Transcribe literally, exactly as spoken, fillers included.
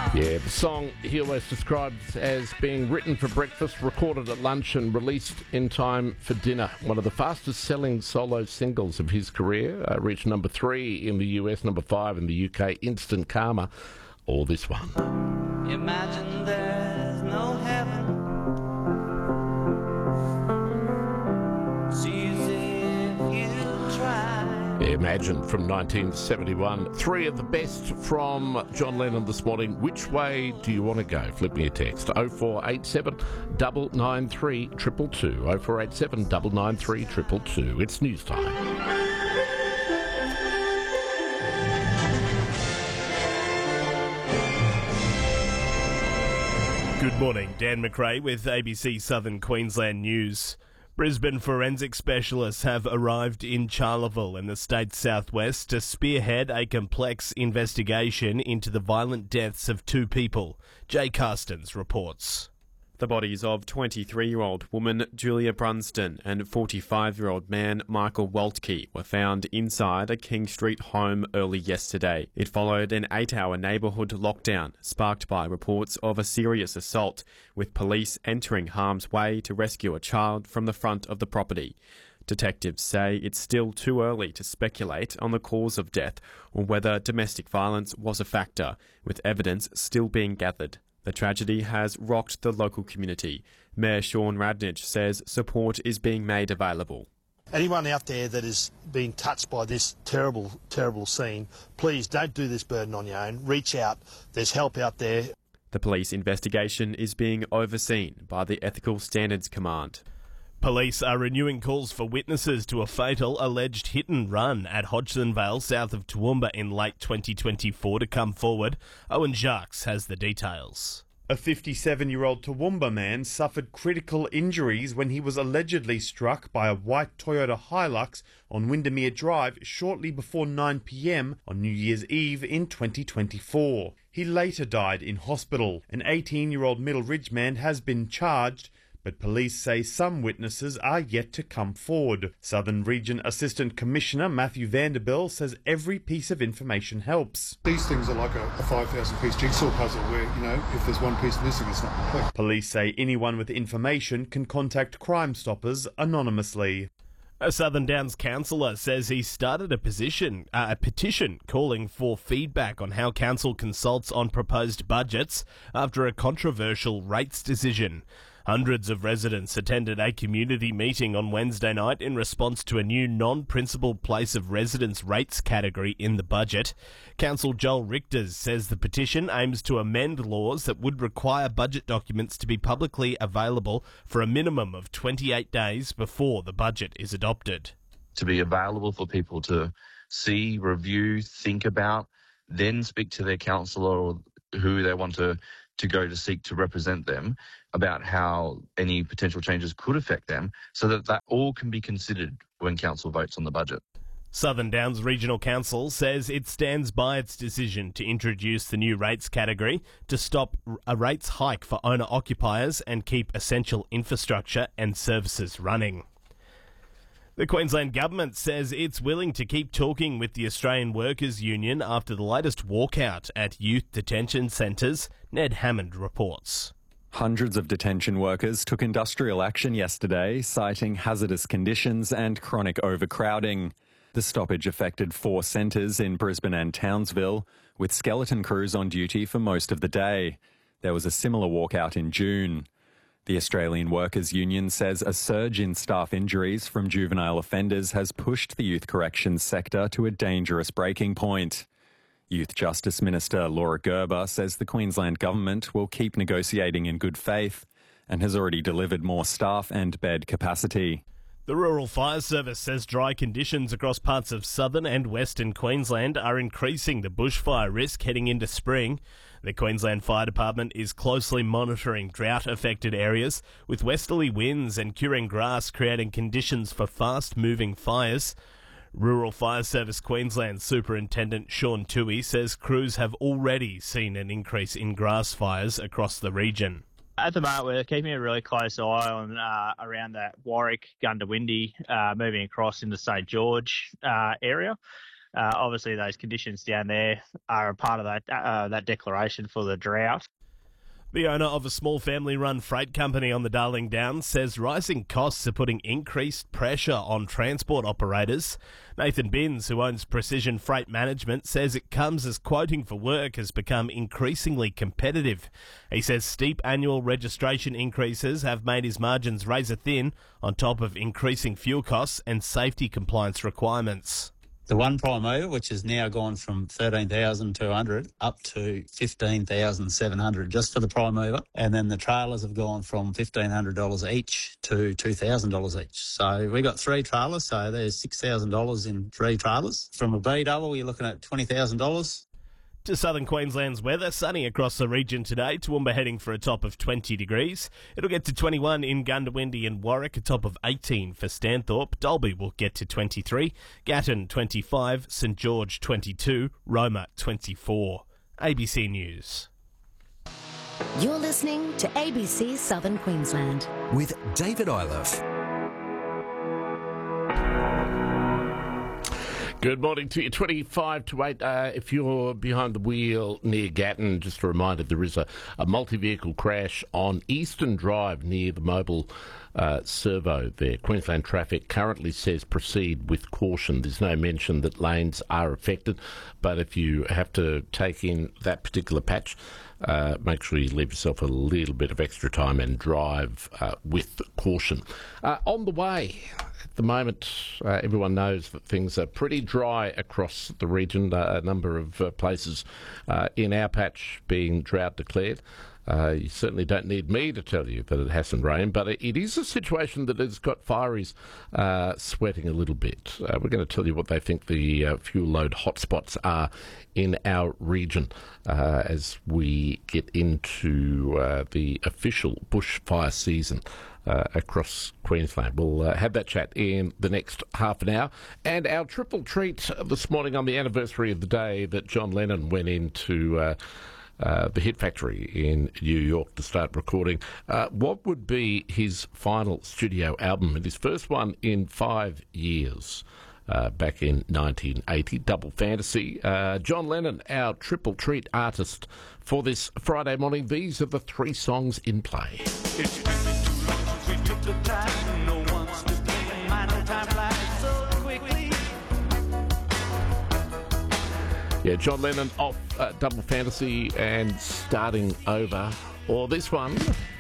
Yeah, the song he always describes as being written for breakfast, recorded at lunch and released in time for dinner. One of the fastest selling solo singles of his career, uh, reached number three in the U S, number five in the U K, Instant Karma, or this one. Imagine there's no heaven. See as if you try. Imagine from nineteen seventy-one. Three of the best from John Lennon this morning. Which way do you want to go? Flip me a text. oh four eight seven, nine nine three, two two two. oh four eight seven, nine nine three, two two two. It's news time. Good morning, Dan McRae with A B C Southern Queensland News. Brisbane forensic specialists have arrived in Charleville in the state's southwest to spearhead a complex investigation into the violent deaths of two people. Jay Carstens reports. The bodies of twenty-three-year-old woman Julia Brunston and forty-five-year-old man Michael Waltke were found inside a King Street home early yesterday. It followed an eight-hour neighbourhood lockdown sparked by reports of a serious assault, with police entering harm's way to rescue a child from the front of the property. Detectives say it's still too early to speculate on the cause of death or whether domestic violence was a factor, with evidence still being gathered. The tragedy has rocked the local community. Mayor Sean Radnich says support is being made available. Anyone out there that is being touched by this terrible, terrible scene, please don't do this burden on your own. Reach out. There's help out there. The police investigation is being overseen by the Ethical Standards Command. Police are renewing calls for witnesses to a fatal alleged hit and run at Hodgsonvale, south of Toowoomba, in late twenty twenty-four to come forward. Owen Jacques has the details. A fifty-seven-year-old Toowoomba man suffered critical injuries when he was allegedly struck by a white Toyota Hilux on Windermere Drive shortly before nine p m on New Year's Eve in twenty twenty-four. He later died in hospital. An eighteen-year-old Middle Ridge man has been charged, but police say some witnesses are yet to come forward. Southern Region Assistant Commissioner Matthew Vanderbilt says every piece of information helps. These things are like a, a five thousand piece jigsaw puzzle where, you know, if there's one piece missing, it's not complete. Police say anyone with information can contact Crime Stoppers anonymously. A Southern Downs councillor says he started a position, uh, a petition calling for feedback on how council consults on proposed budgets after a controversial rates decision. Hundreds of residents attended a community meeting on Wednesday night in response to a new non-principal place of residence rates category in the budget. Councillor Joel Richters says the petition aims to amend laws that would require budget documents to be publicly available for a minimum of twenty-eight days before the budget is adopted. To be available for people to see, review, think about, then speak to their councillor or who they want to to go to seek to represent them about how any potential changes could affect them, so that that all can be considered when council votes on the budget. Southern Downs Regional Council says it stands by its decision to introduce the new rates category to stop a rates hike for owner-occupiers and keep essential infrastructure and services running. The Queensland Government says it's willing to keep talking with the Australian Workers' Union after the latest walkout at youth detention centres. Ned Hammond reports. Hundreds of detention workers took industrial action yesterday, citing hazardous conditions and chronic overcrowding. The stoppage affected four centres in Brisbane and Townsville, with skeleton crews on duty for most of the day. There was a similar walkout in June. The Australian Workers' Union says a surge in staff injuries from juvenile offenders has pushed the youth corrections sector to a dangerous breaking point. Youth Justice Minister Laura Gerber says the Queensland Government will keep negotiating in good faith and has already delivered more staff and bed capacity. The Rural Fire Service says dry conditions across parts of southern and western Queensland are increasing the bushfire risk heading into spring. The Queensland Fire Department is closely monitoring drought-affected areas, with westerly winds and curing grass creating conditions for fast-moving fires. Rural Fire Service Queensland Superintendent Sean Toohey says crews have already seen an increase in grass fires across the region. At the moment, we're keeping a really close eye on uh, around that Warwick, Goondiwindi, uh, moving across into St George uh, area. Uh, obviously, those conditions down there are a part of that uh, that declaration for the drought. The owner of a small family-run freight company on the Darling Downs says rising costs are putting increased pressure on transport operators. Nathan Binns, who owns Precision Freight Management, says it comes as quoting for work has become increasingly competitive. He says steep annual registration increases have made his margins razor thin, on top of increasing fuel costs and safety compliance requirements. The one prime mover, which has now gone from thirteen thousand two hundred up to fifteen thousand seven hundred just for the prime mover. And then the trailers have gone from fifteen hundred dollars each to two thousand dollars each. So we got three trailers, so there's six thousand dollars in three trailers. From a B double, you're looking at twenty thousand dollars. To southern Queensland's weather, sunny across the region today. Toowoomba heading for a top of twenty degrees. It'll get to twenty-one in Gundawindi and Warwick, a top of eighteen for Stanthorpe. Dalby will get to twenty-three. Gatton twenty-five. St George twenty-two. Roma twenty-four. A B C News. You're listening to A B C Southern Queensland with David Iliff. Good morning to you. twenty-five to eight. Uh, if you're behind the wheel near Gatton, just a reminder, there is a, a multi-vehicle crash on Eastern Drive near the mobile uh, servo there. Queensland Traffic currently says proceed with caution. There's no mention that lanes are affected, but if you have to take in that particular patch, uh, make sure you leave yourself a little bit of extra time and drive uh, with caution. Uh, on the way... At the moment, uh, everyone knows that things are pretty dry across the region. Uh, a number of uh, places uh, in our patch being drought declared. Uh, you certainly don't need me to tell you that it hasn't rained, but it, it is a situation that has got fireys uh, sweating a little bit. Uh, we're going to tell you what they think the uh, fuel load hotspots are in our region uh, as we get into uh, the official bushfire season Uh, across Queensland. We'll uh, have that chat in the next half an hour. And our triple treat this morning on the anniversary of the day that John Lennon went into uh, uh, the Hit Factory in New York to start recording. Uh, what would be his final studio album, and his first one in five years? Uh, back in nineteen eighty, Double Fantasy. Uh, John Lennon, our triple treat artist for this Friday morning. These are the three songs in play. Yeah, John Lennon off uh, Double Fantasy and starting over. Or this one,